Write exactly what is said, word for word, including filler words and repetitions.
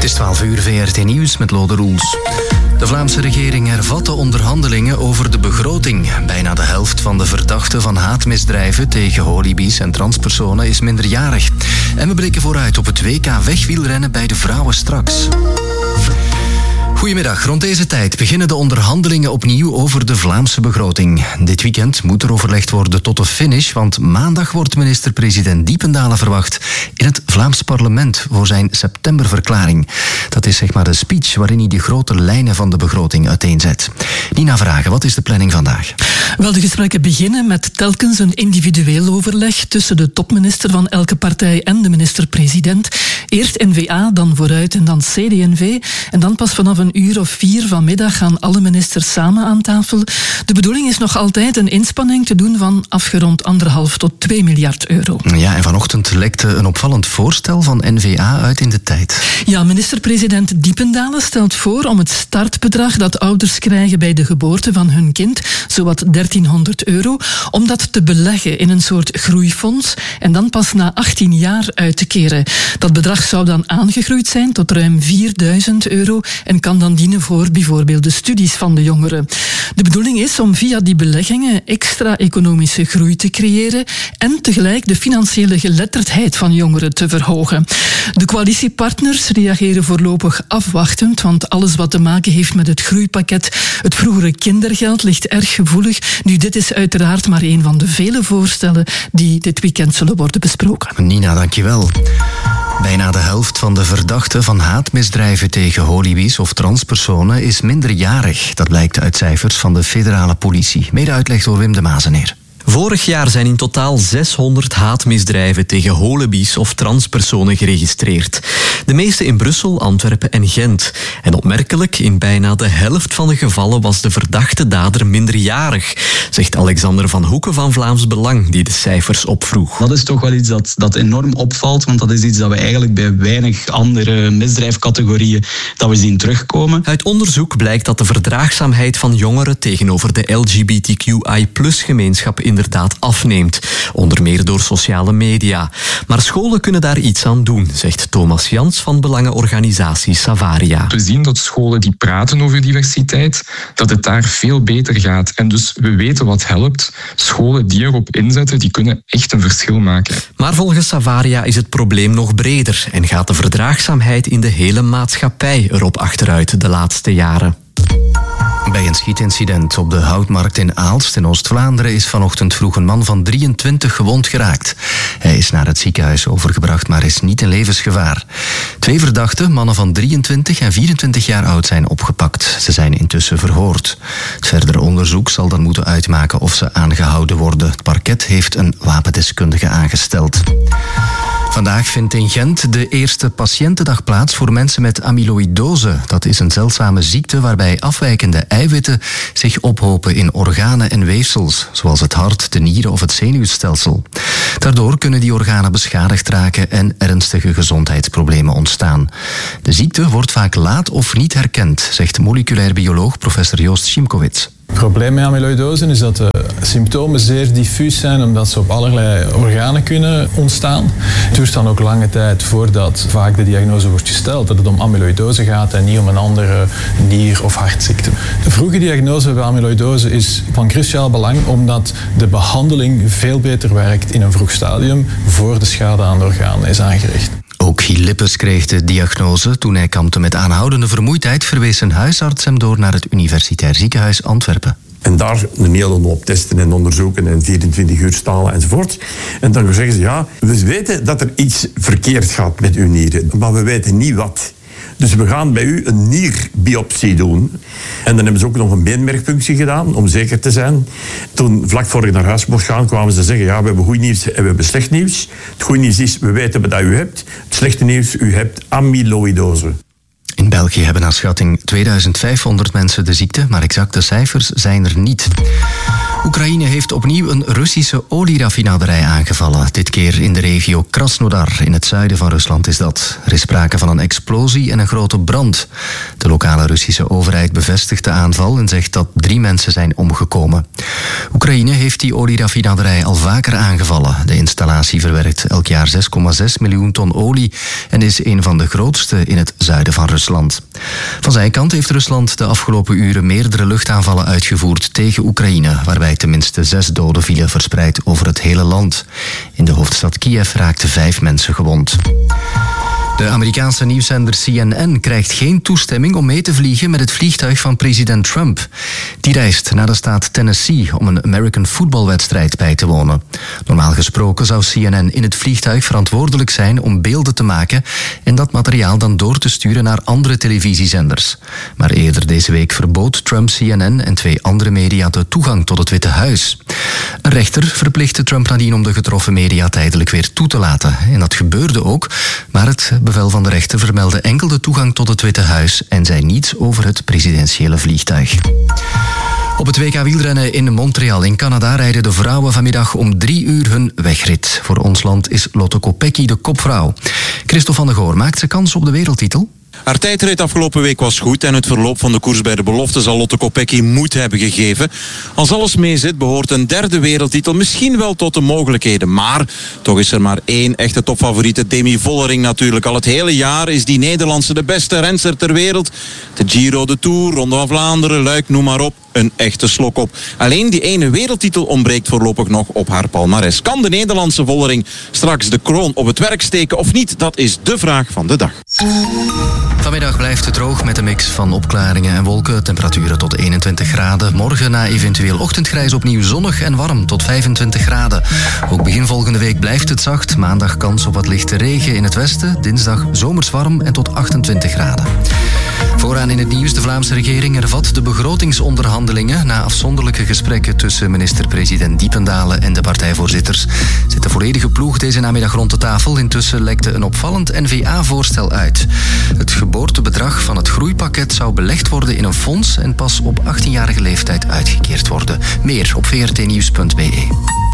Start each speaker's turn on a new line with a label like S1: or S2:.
S1: Het is twaalf uur, V R T Nieuws met Lode Roels. De Vlaamse regering hervat de onderhandelingen over de begroting. Bijna de helft van de verdachten van haatmisdrijven tegen holibies en transpersonen is minderjarig. En we blikken vooruit op het W K wegwielrennen bij de vrouwen straks. Goedemiddag. Rond deze tijd beginnen de onderhandelingen opnieuw over de Vlaamse begroting. Dit weekend moet er overlegd worden tot de finish, want maandag wordt minister-president Diependalen verwacht in het Vlaams parlement voor zijn septemberverklaring. Dat is zeg maar de speech waarin hij de grote lijnen van de begroting uiteenzet. Nina Vragen, wat is de planning vandaag?
S2: Wel, de gesprekken beginnen met telkens een individueel overleg tussen de topminister van elke partij en de minister-president. Eerst N V A, dan Vooruit en dan C D en V. En dan pas vanaf een uur of vier vanmiddag gaan alle ministers samen aan tafel. De bedoeling is nog altijd een inspanning te doen van afgerond anderhalf tot twee miljard euro.
S1: Ja, en vanochtend lekte een opvallend voorstel van N V A uit in de tijd.
S2: Ja, minister-president Diependalen stelt voor om het startbedrag dat ouders krijgen bij de geboorte van hun kind, zowat dertienhonderd euro, om dat te beleggen in een soort groeifonds en dan pas na achttien jaar uit te keren. Dat bedrag zou dan aangegroeid zijn tot ruim vierduizend euro en kan dan dienen voor bijvoorbeeld de studies van de jongeren. De bedoeling is om via die beleggingen extra economische groei te creëren en tegelijk de financiële geletterdheid van jongeren te verhogen. De coalitiepartners reageren voorlopig afwachtend, want alles wat te maken heeft met het groeipakket, het vroegere kindergeld, ligt erg gevoelig. Nu, dit is uiteraard maar een van de vele voorstellen die dit weekend zullen worden besproken.
S1: Nina, dankjewel. Bijna de helft van de verdachten van haatmisdrijven tegen holibies of transpersonen is minderjarig. Dat blijkt uit cijfers van de federale politie. Mede uitleg door Wim de Mazeneer.
S3: Vorig jaar zijn in totaal zeshonderd haatmisdrijven tegen holibies of transpersonen geregistreerd. De meeste in Brussel, Antwerpen en Gent. En opmerkelijk, in bijna de helft van de gevallen was de verdachte dader minderjarig, zegt Alexander van Hoeken van Vlaams Belang, die de cijfers opvroeg.
S4: Dat is toch wel iets dat, dat enorm opvalt, want dat is iets dat we eigenlijk bij weinig andere misdrijfcategorieën dat we zien terugkomen.
S3: Uit onderzoek blijkt dat de verdraagzaamheid van jongeren tegenover de L G B T Q I plus gemeenschap inderdaad afneemt, onder meer door sociale media. Maar scholen kunnen daar iets aan doen, zegt Thomas Jans van belangenorganisatie Savaria.
S5: We zien dat scholen die praten over diversiteit, dat het daar veel beter gaat. En dus we weten wat helpt. Scholen die erop inzetten, die kunnen echt een verschil maken.
S3: Maar volgens Savaria is het probleem nog breder en gaat de verdraagzaamheid in de hele maatschappij erop achteruit de laatste jaren.
S1: Bij een schietincident op de Houtmarkt in Aalst in Oost-Vlaanderen is vanochtend vroeg een man van drieëntwintig gewond geraakt. Hij is naar het ziekenhuis overgebracht, maar is niet in levensgevaar. Twee verdachten, mannen van drieëntwintig en vierentwintig jaar oud, zijn opgepakt. Ze zijn intussen verhoord. Het verdere onderzoek zal dan moeten uitmaken of ze aangehouden worden. Het parket heeft een wapendeskundige aangesteld. Vandaag vindt in Gent de eerste patiëntendag plaats voor mensen met amyloïdose. Dat is een zeldzame ziekte waarbij afwijkende eiwitten zich ophopen in organen en weefsels, zoals het hart, de nieren of het zenuwstelsel. Daardoor kunnen die organen beschadigd raken en ernstige gezondheidsproblemen ontstaan. De ziekte wordt vaak laat of niet herkend, zegt moleculair bioloog professor Joost Schimkowitz.
S6: Het probleem met amyloïdose is dat de symptomen zeer diffuus zijn, omdat ze op allerlei organen kunnen ontstaan. Het duurt dan ook lange tijd voordat vaak de diagnose wordt gesteld dat het om amyloïdose gaat en niet om een andere nier- of hartziekte. De vroege diagnose bij amyloïdose is van cruciaal belang, omdat de behandeling veel beter werkt in een vroeg stadium voor de schade aan de organen is aangericht.
S1: Ook Giel Lippes kreeg de diagnose. Toen hij kampte met aanhoudende vermoeidheid, verwees een huisarts hem door naar het Universitair Ziekenhuis Antwerpen.
S7: En daar een hele hoop testen en onderzoeken en vierentwintig uur stalen enzovoort. En dan zeggen ze, ja, we weten dat er iets verkeerd gaat met uw nieren, maar we weten niet wat. Dus we gaan bij u een nierbiopsie doen. En dan hebben ze ook nog een beenmergpunctie gedaan, om zeker te zijn. Toen, vlak voor ik naar huis mocht gaan, kwamen ze zeggen, ja, we hebben goed nieuws en we hebben slecht nieuws. Het goede nieuws is, we weten wat u hebt. Het slechte nieuws, u hebt amyloïdose.
S1: In België hebben naar schatting tweeduizend vijfhonderd mensen de ziekte, maar exacte cijfers zijn er niet. Oekraïne heeft opnieuw een Russische olieraffinaderij aangevallen. Dit keer in de regio Krasnodar, in het zuiden van Rusland is dat. Er is sprake van een explosie en een grote brand. De lokale Russische overheid bevestigt de aanval en zegt dat drie mensen zijn omgekomen. Oekraïne heeft die olieraffinaderij al vaker aangevallen. De installatie verwerkt elk jaar zes komma zes miljoen ton olie en is een van de grootste in het zuiden van Rusland. Van zijn kant heeft Rusland de afgelopen uren meerdere luchtaanvallen uitgevoerd tegen Oekraïne, waarbij tenminste zes doden vielen verspreid over het hele land. In de hoofdstad Kiev raakten vijf mensen gewond. De Amerikaanse nieuwszender C N N krijgt geen toestemming om mee te vliegen met het vliegtuig van president Trump. Die reist naar de staat Tennessee om een American voetbalwedstrijd bij te wonen. Normaal gesproken zou C N N in het vliegtuig verantwoordelijk zijn om beelden te maken en dat materiaal dan door te sturen naar andere televisiezenders. Maar eerder deze week verbood Trump C N N en twee andere media de toegang tot het Witte Huis. Een rechter verplichtte Trump nadien om de getroffen media tijdelijk weer toe te laten. En dat gebeurde ook, maar het bevel van de rechter vermeldde enkel de toegang tot het Witte Huis en zei niets over het presidentiële vliegtuig. Op het W K wielrennen in Montreal in Canada rijden de vrouwen vanmiddag om drie uur hun wegrit. Voor ons land is Lotte Kopecky de kopvrouw. Christophe van der Goor, maakt ze kans op de wereldtitel?
S8: Haar tijdrit afgelopen week was goed en het verloop van de koers bij de belofte zal Lotte Kopecky moed hebben gegeven. Als alles meezit behoort een derde wereldtitel misschien wel tot de mogelijkheden. Maar toch is er maar één echte topfavoriete, Demi Vollering natuurlijk. Al het hele jaar is die Nederlandse de beste renster ter wereld. De Giro, de Tour, Ronde van Vlaanderen, Luik, noem maar op. Een echte slok op. Alleen die ene wereldtitel ontbreekt voorlopig nog op haar palmares. Kan de Nederlandse Vollering straks de kroon op het werk steken of niet? Dat is de vraag van de dag.
S1: Vanmiddag blijft het droog met een mix van opklaringen en wolken. Temperaturen tot eenentwintig graden. Morgen na eventueel ochtendgrijs opnieuw zonnig en warm tot vijfentwintig graden. Ook begin volgende week blijft het zacht. Maandag kans op wat lichte regen in het westen. Dinsdag zomers warm en tot achtentwintig graden. Vooraan in het nieuws, de Vlaamse regering hervat de begrotingsonderhandelingen. Na afzonderlijke gesprekken tussen minister-president Diependalen en de partijvoorzitters zit de volledige ploeg deze namiddag rond de tafel. Intussen lekte een opvallend N V A-voorstel uit. Het geboortebedrag van het groeipakket zou belegd worden in een fonds en pas op achttienjarige leeftijd uitgekeerd worden. Meer op v r t nieuws punt b e.